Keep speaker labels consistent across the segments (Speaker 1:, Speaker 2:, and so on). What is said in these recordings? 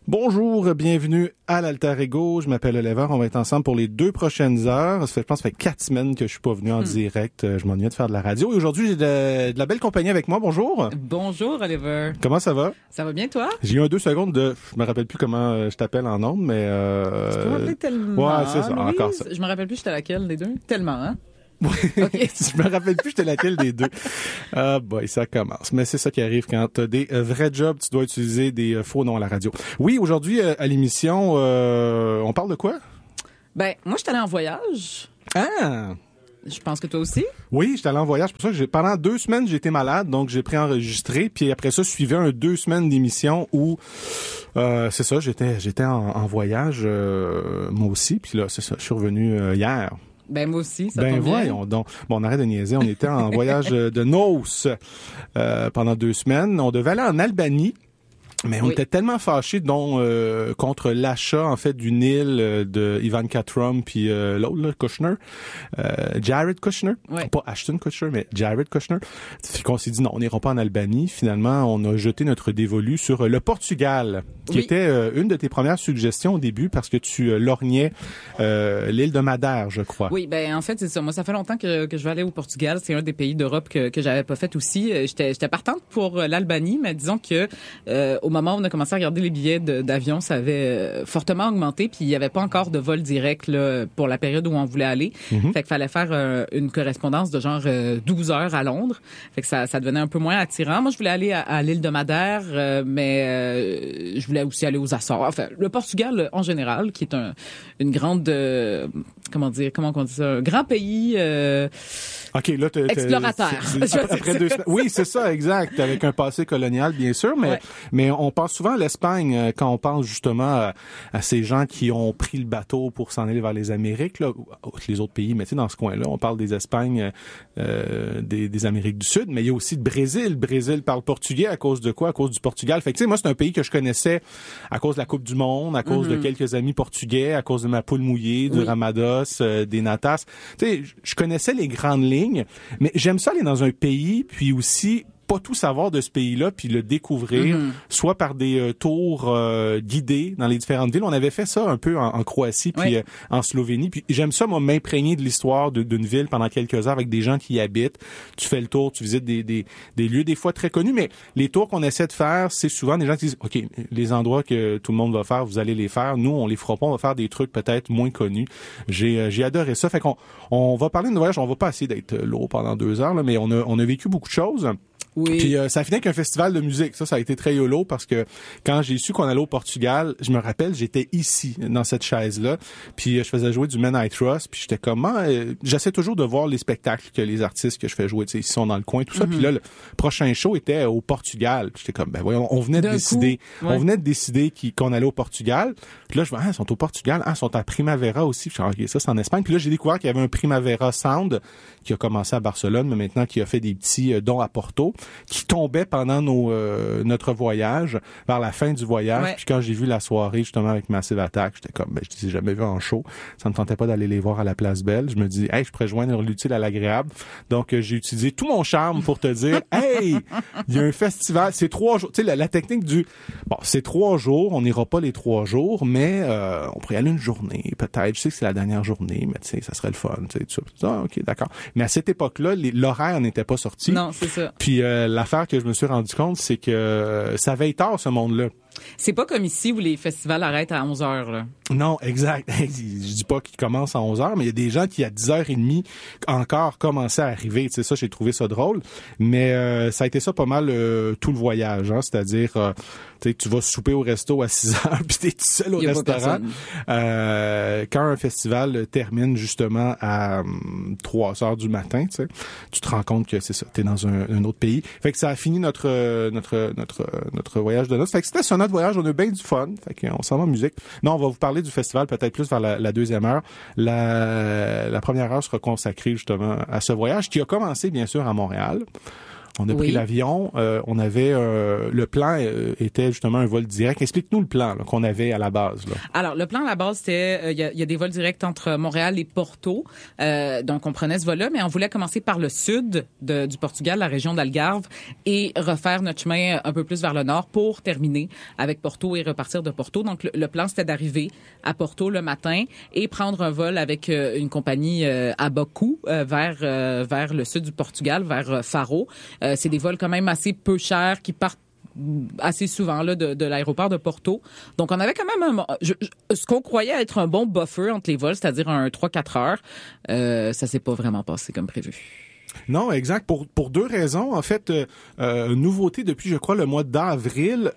Speaker 1: Bonjour, bienvenue à l'Alter Ego. Je m'appelle Oliver. On va être ensemble pour les 2 prochaines heures. Je pense que ça fait 4 semaines que je suis pas venu en direct. Je m'ennuyais de faire de la radio. Et aujourd'hui, j'ai de la belle compagnie avec moi. Bonjour.
Speaker 2: Bonjour, Oliver.
Speaker 1: Comment ça va?
Speaker 2: Ça va bien, toi?
Speaker 1: J'ai eu un 2 secondes de... Je me rappelle plus comment je t'appelle en ondes, mais...
Speaker 2: Tu peux m'appeler tellement.
Speaker 1: Ouais, c'est ça,
Speaker 2: oui,
Speaker 1: encore ça.
Speaker 2: Je me rappelle plus j'étais laquelle des deux. Tellement, hein?
Speaker 1: Oui,
Speaker 2: Okay.
Speaker 1: je me rappelle plus j'étais laquelle des deux. Ah boy, ça commence. Mais c'est ça qui arrive quand t'as des vrais jobs, tu dois utiliser des faux noms à la radio. Oui, aujourd'hui à l'émission, on parle de quoi?
Speaker 2: Ben, moi, je suis allée en voyage.
Speaker 1: Ah!
Speaker 2: Je pense que toi aussi.
Speaker 1: Oui, j'étais allé en voyage. C'est pour ça que pendant 2 semaines, j'ai été malade, donc j'ai préenregistré. Puis après ça, suivait 2 semaines d'émission où, c'est ça, j'étais en voyage, moi aussi. Puis là, c'est ça, je suis revenu hier.
Speaker 2: Ben, moi aussi, ça
Speaker 1: Ben
Speaker 2: tombe bien.
Speaker 1: voyons donc. Bon, on arrête de niaiser. On était en voyage de noces pendant 2 semaines. On devait aller en Albanie. Mais on était tellement fâchés contre l'achat en fait d'une île de Ivanka Trump puis l'autre là, Kushner, Jared Kushner, pas Ashton Kutcher mais Jared Kushner. Fait qu'on s'est dit non, on n'ira pas en Albanie. Finalement, on a jeté notre dévolu sur le Portugal, qui était une de tes premières suggestions au début parce que tu lorgnais l'île de Madère, je crois.
Speaker 2: Oui, ben en fait c'est ça. Moi, ça fait longtemps que je vais aller au Portugal. C'est un des pays d'Europe que j'avais pas fait aussi. J'étais partante pour l'Albanie, mais disons que au moment où on a commencé à regarder les billets d'avion, ça avait fortement augmenté, puis il y avait pas encore de vol direct là, pour la période où on voulait aller. Fait qu'il fallait faire une correspondance de genre 12 heures à Londres. Fait que ça devenait un peu moins attirant. Moi, je voulais aller à l'île de Madère, mais je voulais aussi aller aux Açores. Enfin, le Portugal en général, qui est une grande comment on dit ça, un grand pays
Speaker 1: OK, là
Speaker 2: explorateur.
Speaker 1: Après 2 semaines. Oui, c'est ça, exact, avec un passé colonial bien sûr, mais on pense souvent à l'Espagne quand on pense justement à ces gens qui ont pris le bateau pour s'en aller vers les Amériques là, les autres pays, mais tu sais dans ce coin-là, on parle des Espagnes des Amériques du Sud, mais il y a aussi le Brésil. Le Brésil parle portugais à cause de quoi? À cause du Portugal. Fait que tu sais moi c'est un pays que je connaissais à cause de la Coupe du monde, à cause de quelques amis portugais, à cause de ma poule mouillée, du Ramados, des Natas. Tu sais, je connaissais les grandes lignes, mais j'aime ça aller dans un pays puis aussi pas tout savoir de ce pays-là puis le découvrir, soit par des tours guidés dans les différentes villes. On avait fait ça un peu en Croatie puis en Slovénie. Puis j'aime ça, moi, m'imprégner de l'histoire d'une ville pendant quelques heures avec des gens qui y habitent. Tu fais le tour, tu visites des lieux des fois très connus, mais les tours qu'on essaie de faire, c'est souvent des gens qui disent, OK, les endroits que tout le monde va faire, vous allez les faire. Nous, on les fera pas. On va faire des trucs peut-être moins connus. J'ai adoré ça. Fait qu'on va parler de voyage. On va pas essayer d'être lourd pendant 2 heures, là, mais on a vécu beaucoup de choses.
Speaker 2: Oui.
Speaker 1: Puis ça a fini avec un festival de musique. Ça a été très yolo parce que quand j'ai su qu'on allait au Portugal, je me rappelle, j'étais ici, dans cette chaise-là. Puis je faisais jouer du Men I Trust. Puis j'étais comment j'essaie toujours de voir les spectacles que les artistes que je fais jouer, tu sais, ils sont dans le coin, tout ça. Puis là, le prochain show était au Portugal. Puis j'étais comme, ben voyons, on venait de décider qu'on allait au Portugal. Puis là, je vois, ils sont au Portugal. Ils sont à Primavera aussi. Puis je suis OK, ça, c'est en Espagne. Puis là, j'ai découvert qu'il y avait un Primavera Sound qui a commencé à Barcelone, mais maintenant qui a fait des petits dons à Porto, qui tombait pendant notre voyage, vers la fin du voyage. Puis quand j'ai vu la soirée, justement, avec Massive Attack, j'étais comme, je les ai jamais vus en show. Ça me tentait pas d'aller les voir à la Place Belle. Je me dis, hey, je pourrais joindre l'utile à l'agréable. Donc, j'ai utilisé tout mon charme pour te dire, hey, il y a un festival, c'est 3 jours. Tu sais, la technique c'est 3 jours, on n'ira pas les 3 jours, mais on pourrait y aller une journée, peut-être. Je sais que c'est la dernière journée, mais tu sais, ça serait le fun, tu sais, tout ça. Ah, OK, d'accord. Mais à cette époque-là, l'horaire n'était pas sorti.
Speaker 2: Non, c'est ça.
Speaker 1: Puis l'affaire que je me suis rendu compte, c'est que ça veille tard, ce monde-là.
Speaker 2: C'est pas comme ici où les festivals arrêtent à 11 heures, là.
Speaker 1: Non, exact. Je dis pas qu'ils commencent à 11 heures, mais il y a des gens qui, à 10h30, encore commençaient à arriver. Tu sais, ça, j'ai trouvé ça drôle. Mais ça a été ça pas mal tout le voyage, hein. C'est-à-dire, tu vas souper au resto à 6h, puis t'es tout seul au restaurant. Quand un festival termine justement à 3h du matin, tu sais, tu te rends compte que c'est ça, t'es dans un autre pays. Fait que ça a fini notre voyage de noces. Fait que c'était ça, notre voyage, on a bien du fun. Fait qu'on s'en va en musique. Non, on va vous parler du festival peut-être plus vers la deuxième heure. La première heure sera consacrée justement à ce voyage qui a commencé bien sûr à Montréal. On a pris l'avion. On avait le plan était justement un vol direct. Explique-nous le plan là, qu'on avait à la base. Là.
Speaker 2: Alors, le plan à la base, c'était il y a des vols directs entre Montréal et Porto. Donc, on prenait ce vol-là, mais on voulait commencer par le sud du Portugal, la région d'Algarve, et refaire notre chemin un peu plus vers le nord pour terminer avec Porto et repartir de Porto. Donc, le plan, c'était d'arriver à Porto le matin et prendre un vol avec une compagnie à bas coût vers le sud du Portugal, vers Faro. C'est des vols quand même assez peu chers qui partent assez souvent là de l'aéroport de Porto. Donc, on avait quand même ce qu'on croyait être un bon buffer entre les vols, c'est-à-dire un 3-4 heures. Ça s'est pas vraiment passé comme prévu.
Speaker 1: Non, exact. Pour deux raisons. En fait, nouveauté depuis, je crois, le mois d'avril,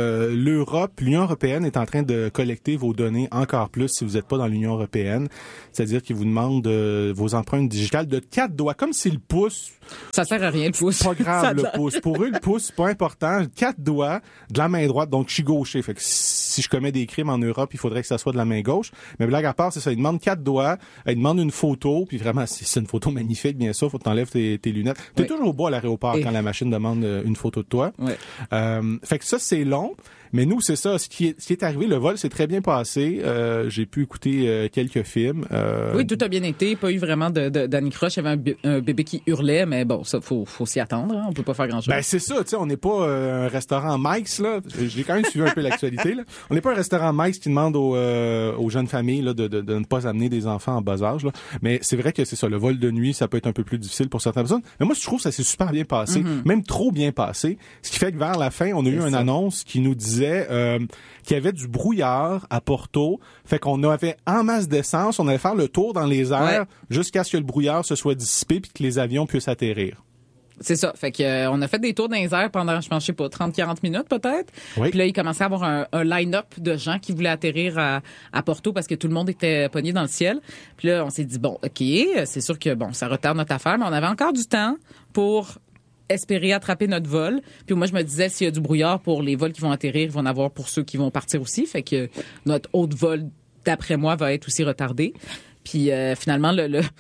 Speaker 1: l'Union européenne est en train de collecter vos données encore plus si vous n'êtes pas dans l'Union européenne. C'est-à-dire qu'ils vous demandent vos empreintes digitales de 4 doigts, comme si le pouce...
Speaker 2: Ça sert à rien, le pouce.
Speaker 1: Pas grave, le pouce. Pour eux, le pouce, c'est pas important. 4 doigts de la main droite, donc je suis gaucher. Fait que si je commets des crimes en Europe, il faudrait que ça soit de la main gauche. Mais blague à part, c'est ça. Ils demandent 4 doigts, ils demandent une photo, puis vraiment, c'est une photo magnifique, bien sûr, faut que t'enlèves tes lunettes. T'es toujours beau à l'aéroport quand la machine demande une photo de toi.
Speaker 2: Ouais.
Speaker 1: Fait que ça, c'est long. Mais nous, c'est ça. Ce qui est arrivé, le vol s'est très bien passé. J'ai pu écouter quelques films.
Speaker 2: Oui, tout a bien été. Pas eu vraiment d'anicroche. Il y avait un bébé qui hurlait, mais bon, ça, faut s'y attendre. Hein. On peut pas faire grand-chose.
Speaker 1: Ben, c'est ça. Tu sais, on n'est pas un restaurant Mike's, là. J'ai quand même suivi un peu l'actualité, là. On n'est pas un restaurant Mike's qui demande aux jeunes familles, là, de ne pas amener des enfants en bas âge, là. Mais c'est vrai que c'est ça. Le vol de nuit, ça peut être un peu plus difficile pour certaines personnes. Mais moi, je trouve que ça s'est super bien passé. Mm-hmm. Même trop bien passé. Ce qui fait que vers la fin, on a eu une annonce qui nous disait qu'il y avait du brouillard à Porto. Fait qu'on avait en masse d'essence, on allait faire le tour dans les airs jusqu'à ce que le brouillard se soit dissipé puis que les avions puissent atterrir.
Speaker 2: C'est ça. Fait que on a fait des tours dans les airs pendant, je pense, je sais pas, 30-40 minutes peut-être.
Speaker 1: Oui.
Speaker 2: Puis là, il commençait à avoir un line-up de gens qui voulaient atterrir à Porto parce que tout le monde était pogné dans le ciel. Puis là, on s'est dit, bon, OK, c'est sûr que, bon, ça retarde notre affaire, mais on avait encore du temps pour espérer attraper notre vol. Puis moi, je me disais, s'il y a du brouillard pour les vols qui vont atterrir, il va en avoir pour ceux qui vont partir aussi. Fait que notre autre vol, d'après moi, va être aussi retardé. Puis finalement,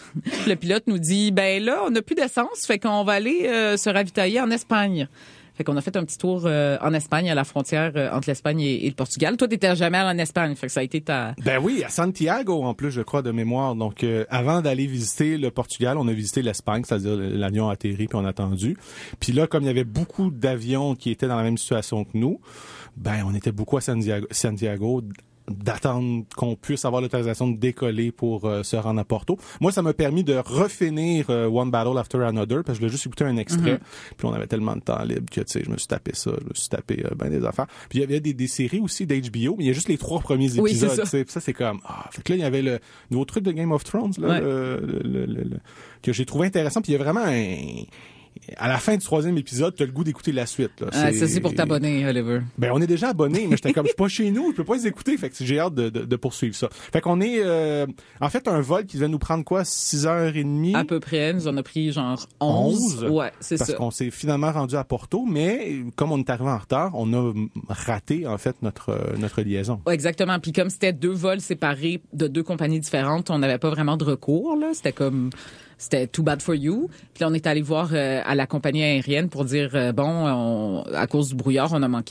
Speaker 2: le pilote nous dit, ben là, on n'a plus d'essence, fait qu'on va aller se ravitailler en Espagne. Fait qu'on a fait un petit tour en Espagne, à la frontière entre l'Espagne et le Portugal. Toi, t'étais jamais allé en Espagne, fait que ça a été ta...
Speaker 1: Ben oui, à Santiago, en plus, je crois, de mémoire. Donc, avant d'aller visiter le Portugal, on a visité l'Espagne, c'est-à-dire l'avion a atterri, puis on a attendu. Puis là, comme il y avait beaucoup d'avions qui étaient dans la même situation que nous, ben on était beaucoup à Santiago d'attendre qu'on puisse avoir l'autorisation de décoller pour se rendre à Porto. Moi, ça m'a permis de refinir One Battle After Another, parce que je l'ai juste écouté un extrait, puis on avait tellement de temps libre que, tu sais, je me suis tapé ben des affaires. Puis il y avait des séries aussi d'HBO, mais il y a juste les 3 premiers épisodes,
Speaker 2: oui,
Speaker 1: tu sais. Ça, c'est comme... Fait que là, il y avait le nouveau truc de Game of Thrones, là, que j'ai trouvé intéressant, puis il y a vraiment à la fin du 3e épisode, t'as le goût d'écouter la suite. Là.
Speaker 2: Ça, c'est pour t'abonner, Oliver.
Speaker 1: Ben, on est déjà abonné, mais j'étais comme, je suis pas chez nous, je peux pas les écouter. Fait que j'ai hâte de poursuivre ça. Fait qu'on est, en fait, un vol qui devait nous prendre quoi, 6h30?
Speaker 2: À peu près. Nous en a pris genre 11. Ouais, c'est ça.
Speaker 1: Parce qu'on s'est finalement rendu à Porto, mais comme on est arrivé en retard, on a raté, en fait, notre liaison.
Speaker 2: Ouais, exactement. Puis comme c'était 2 vols séparés de 2 compagnies différentes, on n'avait pas vraiment de recours, là. C'était too bad for you. Puis là, on est allé voir à la compagnie aérienne pour dire à cause du brouillard, on a manqué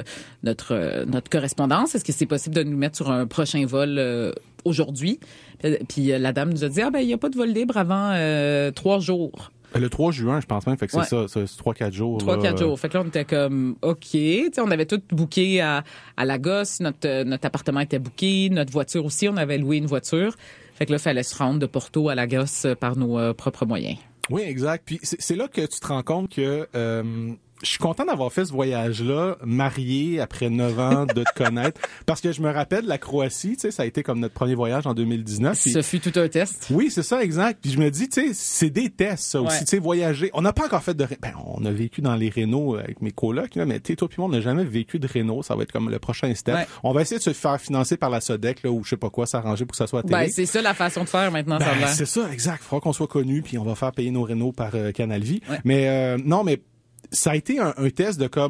Speaker 2: notre correspondance. Est-ce que c'est possible de nous mettre sur un prochain vol aujourd'hui? Puis la dame nous a dit il y a pas de vol libre avant 3 jours.
Speaker 1: Le 3 juin, je pense même, fait que c'est ça, c'est 3-4 jours.
Speaker 2: 3-4 jours. Fait que là, on était comme, OK. Tu sais, on avait tout booké à Lagos, notre appartement était booké, notre voiture aussi, on avait loué une voiture. Fait que là, il fallait se rendre de Porto à Lagos par nos propres moyens.
Speaker 1: Oui, exact. Puis c'est là que tu te rends compte que je suis content d'avoir fait ce voyage-là, marié après 9 ans de te connaître, parce que je me rappelle la Croatie, tu sais, ça a été comme notre premier voyage en 2019.
Speaker 2: Ça fut tout un test.
Speaker 1: Oui, c'est ça, exact. Puis je me dis, tu sais, c'est des tests, ça aussi, tu sais, voyager. On n'a pas encore fait on a vécu dans les Renault avec mes colocs, là, mais tu sais, toi puis moi, on n'a jamais vécu de Renault. Ça va être comme le prochain step. Ouais. On va essayer de se faire financer par la Sodec, là, ou je sais pas quoi, s'arranger pour que ça soit à télé.
Speaker 2: Ben, c'est ça la façon de faire maintenant, ça va.
Speaker 1: C'est ça, exact. Il faudra qu'on soit connu, puis on va faire payer nos Renault par Canal Vie. Ouais. Mais non, mais ça a été un test de comme,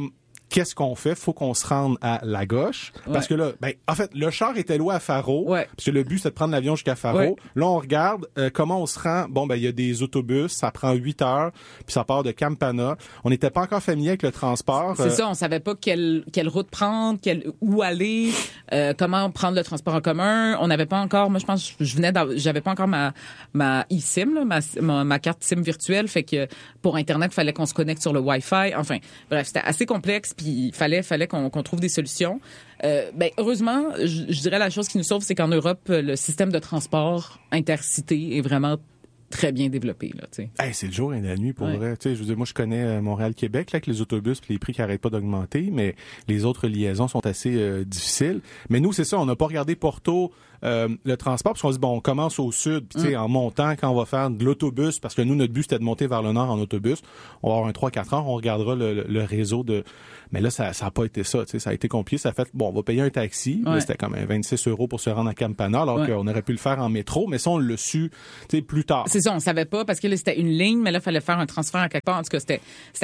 Speaker 1: qu'est-ce qu'on fait? Faut qu'on se rende à Lagos. Parce que là, en fait, le char était loué à Faro. Parce que le but, c'est de prendre l'avion jusqu'à Faro. Là, on regarde comment on se rend. Bon, il y a des autobus. Ça prend 8 heures. Puis ça part de Campana. On n'était pas encore familier avec le transport.
Speaker 2: C'est ça. On savait pas quelle route prendre, où aller, comment prendre le transport en commun. On n'avait pas encore, moi, je pense, j'avais pas encore ma eSIM, là, ma carte SIM virtuelle. Fait que pour Internet, il fallait qu'on se connecte sur le Wi-Fi. Enfin, bref, c'était assez complexe. Puis il fallait qu'on trouve des solutions. Heureusement, je dirais la chose qui nous sauve, c'est qu'en Europe, le système de transport intercité est vraiment très bien développé, là, tu sais.
Speaker 1: Hey, c'est le jour et la nuit, pour vrai. Tu sais, je veux dire, moi, je connais Montréal-Québec, là, avec les autobus puis les prix qui arrêtent pas d'augmenter, mais les autres liaisons sont assez difficiles. Mais nous, c'est ça, on n'a pas regardé Porto, le transport, parce qu'on se dit, bon, on commence au sud, puis tu sais, en montant, quand on va faire de l'autobus, parce que nous, notre but, c'était de monter vers le nord en autobus, on va avoir un 3-4 heures, on regardera le réseau de... Mais là, ça a pas été ça, tu sais, ça a été compliqué, ça a fait, bon, on va payer un taxi, là, c'était comme 26 € pour se rendre à Campana, alors qu'on aurait pu le faire en métro, mais ça, on l'a su, tu sais, plus tard.
Speaker 2: C'est ça, on savait pas, parce que là, c'était une ligne, mais là, il fallait faire un transfert à quelque part. En tout cas, c'était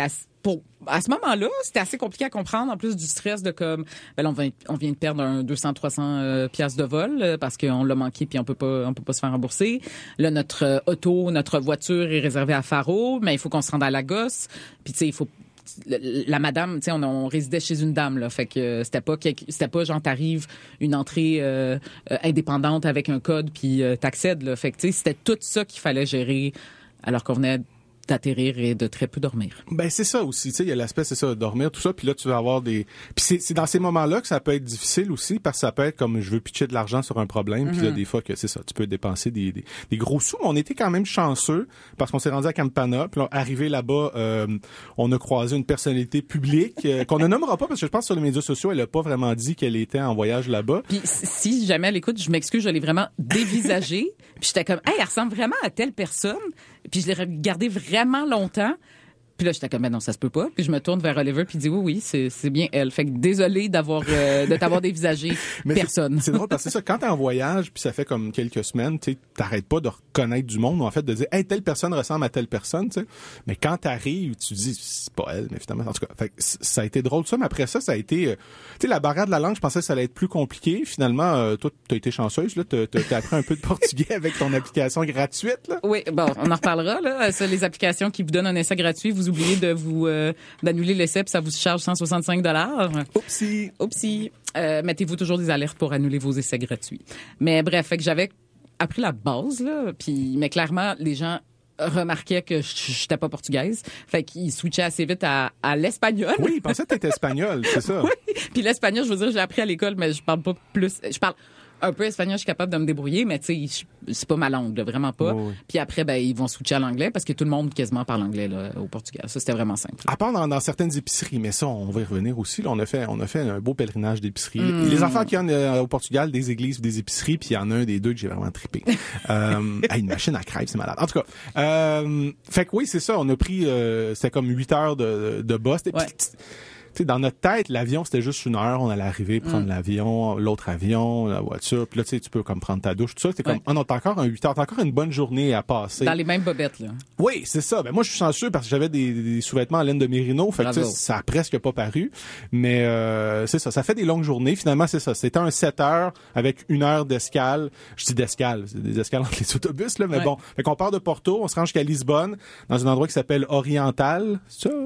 Speaker 2: à ce moment-là, c'était assez compliqué à comprendre, en plus du stress de comme, on vient de perdre un 200-300 piastres de vol, parce qu'on l'a manqué puis on peut pas se faire rembourser. Là, notre voiture est réservée à Faro, mais il faut qu'on se rende à Lagos. Puis tu sais, il faut la madame, tu sais, on résidait chez une dame, là, fait que c'était pas genre t'arrives une entrée indépendante avec un code puis t'accèdes, là, fait que tu sais, c'était tout ça qu'il fallait gérer alors qu'on venait d'atterrir et de très peu dormir.
Speaker 1: C'est ça aussi, tu sais, il y a l'aspect, c'est ça, dormir, tout ça, puis là, tu vas avoir puis c'est dans ces moments-là que ça peut être difficile aussi, parce que ça peut être comme, je veux pitcher de l'argent sur un problème, puis là, des fois, que c'est ça, tu peux dépenser des gros sous, mais on était quand même chanceux, parce qu'on s'est rendu à Campana, puis là, arrivé là-bas, on a croisé une personnalité publique, qu'on ne nommera pas, parce que je pense que sur les médias sociaux, elle a pas vraiment dit qu'elle était en voyage là-bas.
Speaker 2: Puis si jamais elle écoute, je m'excuse, je l'ai vraiment dévisagée, puis j'étais comme, hey, elle ressemble vraiment à telle personne, puis je l'ai regardée vraiment longtemps. Puis là, j'étais comme, non, ça se peut pas. Puis je me tourne vers Oliver puis dis oui, c'est bien elle. Fait que désolé de t'avoir dévisagé personne.
Speaker 1: C'est drôle parce que c'est ça, quand t'es en voyage puis ça fait comme quelques semaines, tu sais, t'arrêtes pas de reconnaître du monde ou en fait de dire, hey, telle personne ressemble à telle personne, tu sais. Mais quand t'arrives, tu dis, c'est pas elle, mais finalement, en tout cas, fait que ça a été drôle ça, mais après ça a été, tu sais, la barrière de la langue, je pensais que ça allait être plus compliqué. Finalement, toi, t'as été chanceuse, là, t'as appris un peu de portugais avec ton application gratuite, là.
Speaker 2: Oui, bon, on en reparlera, là. Ça, les applications qui vous donnent un essai gratuit, vous oubliez d'annuler l'essai, puis ça vous charge 165 $. Oupsie. Mettez-vous toujours des alertes pour annuler vos essais gratuits. Mais bref, fait que j'avais appris la base, là, mais clairement, les gens remarquaient que j'étais pas portugaise. Fait qu'ils switchaient assez vite à l'espagnol.
Speaker 1: Oui, ils pensaient que t'étais espagnol, c'est ça.
Speaker 2: Oui. Puis l'espagnol, je veux dire, j'ai appris à l'école, mais je parle pas plus. Je parle un peu espagnol, je suis capable de me débrouiller, mais tu sais, c'est pas ma langue, là, vraiment pas. Oui. Puis après, ils vont switcher à l'anglais parce que tout le monde quasiment parle anglais là, au Portugal. Ça, c'était vraiment simple.
Speaker 1: À part dans certaines épiceries, mais ça, on va y revenir aussi. Là, on a fait un beau pèlerinage d'épiceries. Les enfants qui ont au Portugal, des églises, des épiceries, puis il y en a un des deux que j'ai vraiment trippé. Une machine à crêpes, c'est malade. En tout cas, fait que oui, c'est ça. On a pris, c'était comme 8 heures de bus. Ouais. T'sais, dans notre tête, l'avion, c'était juste 1 heure. On allait arriver, prendre l'avion, l'autre avion, la voiture. Puis là, tu peux comme prendre ta douche, tout ça. C'était comme, on a encore un 8 heures. T'as encore une bonne journée à passer.
Speaker 2: Dans les mêmes bobettes, là.
Speaker 1: Oui, c'est ça. Moi, je suis chanceux parce que j'avais des sous-vêtements en laine de mérino. Fait que ça a presque pas paru. Mais c'est ça. Ça fait des longues journées. Finalement, c'est ça. C'était un 7 heures avec 1 heure d'escale. Je dis d'escale. C'est des escales entre les autobus, là. Mais bon. Fait qu'on part de Porto. On se rend jusqu'à Lisbonne, dans un endroit qui s'appelle Oriental. C'est ça?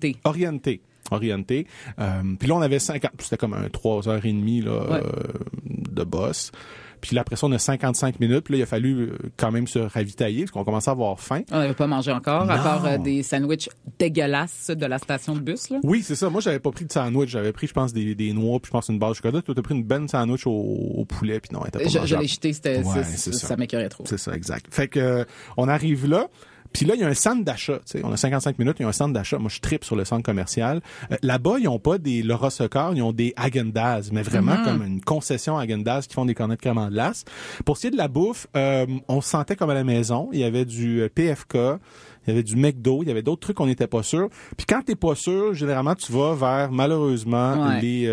Speaker 1: Orienté. Puis là, on avait 50... C'était comme un 3h30 là, de boss. Puis là, après ça, on a 55 minutes. Puis là, il a fallu quand même se ravitailler parce qu'on commençait à avoir faim.
Speaker 2: On n'avait pas mangé encore, à part des sandwichs dégueulasses de la station de bus, là.
Speaker 1: Oui, c'est ça. Moi, j'avais pas pris de sandwich. J'avais pris, je pense, des noix, puis je pense une barre de chocolat. Toi, t'as pris une bonne sandwich au poulet, puis non, elle était pas mangeable.
Speaker 2: Je l'ai jeté, ça m'écœurait trop.
Speaker 1: C'est ça, exact. Fait que on arrive là. Puis là, il y a un centre d'achat. Tu sais, on a 55 minutes, il y a un centre d'achat. Moi, je trippe sur le centre commercial. Là-bas, ils ont pas des Laura Soccer, ils ont des Häagen-Dazs, mais vraiment comme une concession Häagen-Dazs qui font des cornets de crème en glace. Pour ce qui est de la bouffe, on se sentait comme à la maison. Il y avait du PFK, il y avait du McDo, il y avait d'autres trucs qu'on n'était pas sûr. Puis quand t'es pas sûr, généralement tu vas vers malheureusement les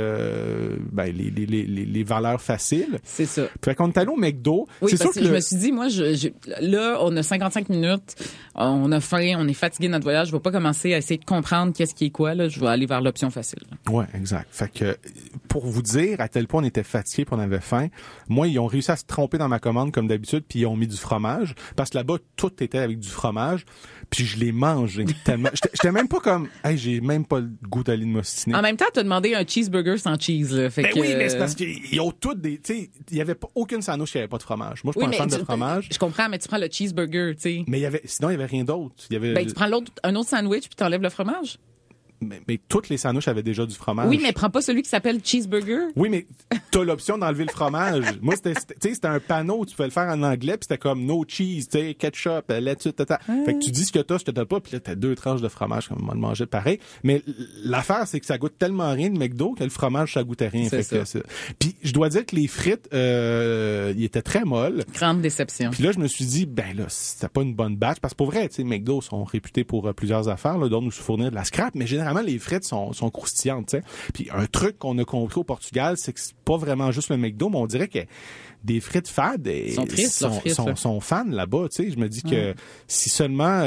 Speaker 1: valeurs faciles.
Speaker 2: C'est ça.
Speaker 1: Fait qu'on est allé au McDo.
Speaker 2: Oui,
Speaker 1: c'est
Speaker 2: parce
Speaker 1: sûr
Speaker 2: que je me suis dit, moi, là, on a 55 minutes, on a faim, on est fatigué de notre voyage, je vais pas commencer à essayer de comprendre qu'est-ce qui est quoi, là, je vais aller vers l'option facile.
Speaker 1: Ouais, exact. Fait que, pour vous dire à tel point on était fatigué puis on avait faim, moi, ils ont réussi à se tromper dans ma commande comme d'habitude puis ils ont mis du fromage parce que là-bas, tout était avec du fromage puis je l'ai mangé tellement. J'étais même pas comme, hey, j'ai même pas le goût d'aller de m'ostiner.
Speaker 2: En même temps, t'as demandé un cheeseburger sans cheese, là. Fait que,
Speaker 1: oui, mais c'est parce qu'ils ont toutes des, tu sais, il y avait pas aucune sandwich qui avait pas de fromage. Moi, je suis pas un fan de fromage.
Speaker 2: Je comprends, mais tu prends le cheeseburger, tu sais.
Speaker 1: Mais sinon, il y avait rien d'autre.
Speaker 2: Tu prends un autre sandwich puis t'enlèves le fromage.
Speaker 1: Mais toutes les sandwichs avaient déjà du fromage.
Speaker 2: Oui, mais prends pas celui qui s'appelle cheeseburger.
Speaker 1: Oui, mais t'as l'option d'enlever le fromage. Moi, c'était un panneau, tu pouvais le faire en anglais, puis c'était comme no cheese, tu sais, ketchup, lettuce, tata. Fait que tu dis ce que t'as, ce que t'as pas, puis là, t'as 2 tranches de fromage, comme on le mangeait pareil. Mais l'affaire, c'est que ça goûte tellement rien de McDo que le fromage, ça goûtait rien. Puis je dois dire que les frites, ils étaient très molles.
Speaker 2: Grande déception.
Speaker 1: Puis là, je me suis dit, ben là, c'était pas une bonne batch, parce que pour vrai, tu sais, McDo sont réputés pour plusieurs affaires, là, dont nous fournir de la scrap, mais généralement, les frites sont croustillantes, tu sais. Puis un truc qu'on a compris au Portugal, c'est que c'est pas vraiment juste le McDo, mais on dirait que des frites fades sont fans là-bas, tu sais. Je me dis que si seulement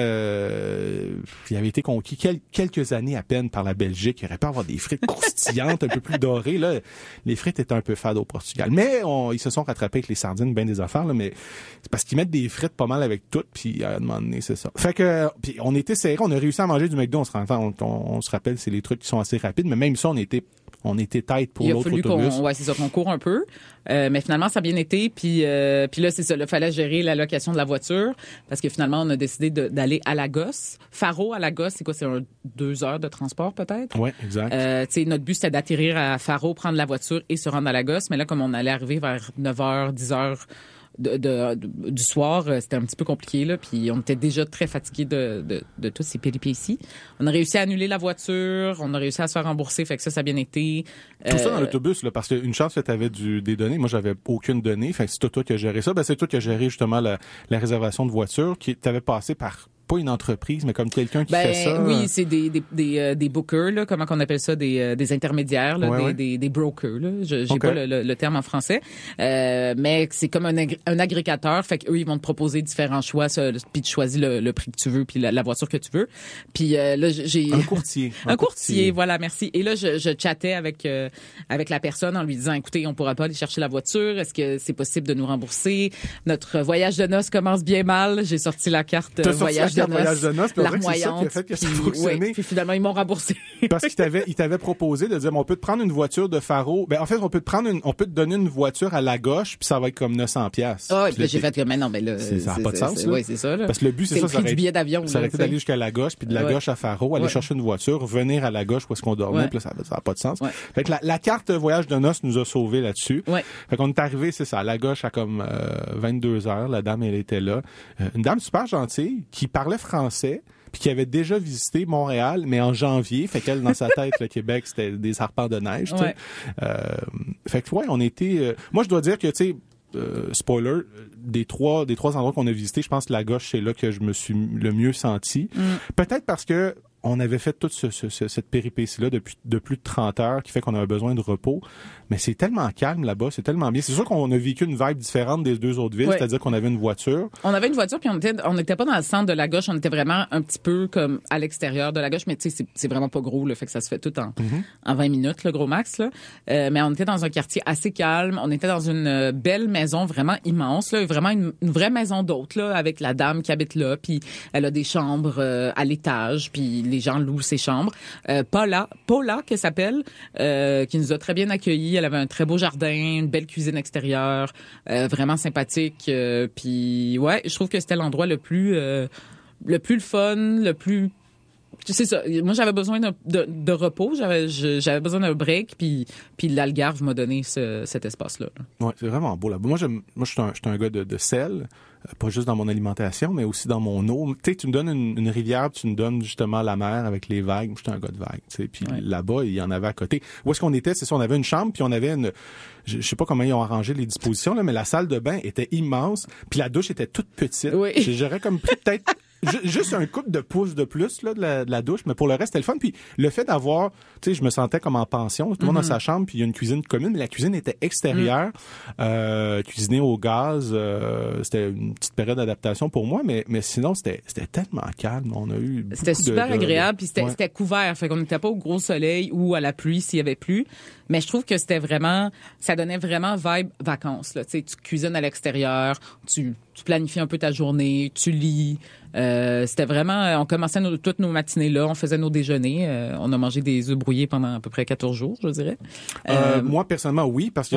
Speaker 1: il avait été conquis quelques années à peine par la Belgique, il aurait pu avoir des frites croustillantes, un peu plus dorées, là. Les frites étaient un peu fades au Portugal. Mais ils se sont rattrapés avec les sardines, ben des affaires, là, mais c'est parce qu'ils mettent des frites pas mal avec tout, puis à un moment donné, c'est ça. Fait que, puis on était serrés, on a réussi à manger du McDo, on se rappelle, c'est les trucs qui sont assez rapides, mais même ça, on était tête pour l'autre autobus.
Speaker 2: C'est ça, qu'on court un peu. Mais finalement, ça a bien été. Puis là, c'est ça. Il fallait gérer la location de la voiture parce que finalement, on a décidé d'aller à Lagos. Faro à Lagos, c'est quoi? C'est 2 heures de transport peut-être? Oui,
Speaker 1: exact.
Speaker 2: Notre but, c'était d'atterrir à Faro, prendre la voiture et se rendre à Lagos. Mais là, comme on allait arriver vers 9h, 10h du soir, c'était un petit peu compliqué, là, puis on était déjà très fatigués de toutes ces péripéties. On a réussi à annuler la voiture, on a réussi à se faire rembourser, fait que ça a bien été.
Speaker 1: Tout ça dans l'autobus, là, parce qu'une chance que tu avais des données, moi j'avais aucune donnée, fait que c'est toi qui as géré ça, c'est toi qui as géré justement la réservation de voiture, qui t'avait passé par pas une entreprise, mais comme quelqu'un qui fait ça.
Speaker 2: Oui, c'est des bookers, là, comment qu'on appelle ça, des intermédiaires, là, des brokers, là. J'ai pas le terme en français. Mais c'est comme un agrégateur, fait qu'eux, ils vont te proposer différents choix, puis tu choisis le prix que tu veux, puis la voiture que tu veux. Puis là, j'ai...
Speaker 1: Un courtier.
Speaker 2: Un courtier, voilà, merci. Et là, je chattais avec la personne en lui disant, écoutez, on pourra pas aller chercher la voiture, est-ce que c'est possible de nous rembourser? Notre voyage de noces commence bien mal. J'ai sorti la carte voyage de noces,
Speaker 1: larmoyante, c'est ça qui a fait que ça a fonctionné.
Speaker 2: Oui, puis finalement, ils m'ont remboursé.
Speaker 1: Parce qu'il t'avait proposé de dire, on peut te prendre une voiture de Faro. Ben, en fait, on peut te donner une voiture à Lagos, puis ça va être comme 900$.
Speaker 2: Ah, puis là, j'ai fait que, mais non, mais là.
Speaker 1: Ça n'a pas de sens, là.
Speaker 2: Oui, c'est ça, là.
Speaker 1: Parce que le but, c'est ça.
Speaker 2: C'est le prix du billet d'avion.
Speaker 1: Ça aurait été d'aller jusqu'à Lagos, puis de Lagos à Faro, aller chercher une voiture, venir à Lagos où est-ce qu'on dormait, puis là, ça n'a pas de sens. Fait que la carte voyage de noces nous a sauvés là-dessus. Fait qu'on est arrivé, c'est ça, à Lagos à comme 22h. La dame, elle était là. Une dame super gentille qui parlait français, puis qui avait déjà visité Montréal, mais en janvier. Fait qu'elle, dans sa tête, le Québec, c'était des arpents de neige. Fait que, on était... moi, je dois dire que, tu sais, spoiler, des trois endroits qu'on a visités, je pense que Lagos, c'est là que je me suis le mieux senti. Peut-être parce que on avait fait toute cette péripétie-là de plus de 30 heures qui fait qu'on avait besoin de repos. Mais c'est tellement calme là-bas, c'est tellement bien. C'est sûr qu'on a vécu une vibe différente des 2 autres villes, c'est-à-dire qu'on avait une voiture.
Speaker 2: On avait une voiture, puis on était pas dans le centre de Lagos, on était vraiment un petit peu comme à l'extérieur de Lagos, mais tu sais, c'est vraiment pas gros, là, fait que ça se fait tout en 20 minutes, le gros max, là. Mais on était dans un quartier assez calme, on était dans une belle maison vraiment immense, là, vraiment une vraie maison d'hôte, là, avec la dame qui habite là, puis elle a des chambres à l'étage, puis les gens louent ses chambres. Paula, qu'elle s'appelle, qui nous a très bien accueillis. Elle avait un très beau jardin, une belle cuisine extérieure, vraiment sympathique. Puis ouais, je trouve que c'était l'endroit le plus le fun, le plus... C'est ça. Moi, j'avais besoin de repos. J'avais besoin d'un break. Puis l'Algarve m'a donné cet espace-là.
Speaker 1: Ouais, c'est vraiment beau là. Moi, je suis un gars de sel. Pas juste dans mon alimentation, mais aussi dans mon eau. Tu sais, tu me donnes une rivière, tu me donnes justement la mer avec les vagues. Moi, j'étais un gars de vagues, tu sais. Puis là-bas, il y en avait à côté. Où est-ce qu'on était? C'est ça, on avait une chambre, puis on avait je sais pas comment ils ont arrangé les dispositions, là, mais la salle de bain était immense, puis la douche était toute petite.
Speaker 2: Oui.
Speaker 1: J'aurais comme pris peut-être Juste un couple de pouces de plus là, de la douche, mais pour le reste, c'était le fun. Puis le fait d'avoir, tu sais, je me sentais comme en pension. Tout le monde a sa chambre, puis il y a une cuisine commune, mais la cuisine était extérieure, cuisinée au gaz. C'était une petite période d'adaptation pour moi, mais sinon, c'était tellement calme. On a eu
Speaker 2: C'était super agréable, puis c'était couvert. Fait qu'on n'était pas au gros soleil ou à la pluie s'il y avait plu. Mais je trouve que c'était vraiment, ça donnait vraiment vibe vacances, là. Tu sais, tu cuisines à l'extérieur, tu planifies un peu ta journée, tu lis. C'était vraiment, on commençait toutes nos matinées là, on faisait nos déjeuners. On a mangé des œufs brouillés pendant à peu près 14 jours, je dirais.
Speaker 1: Moi, personnellement, oui, parce que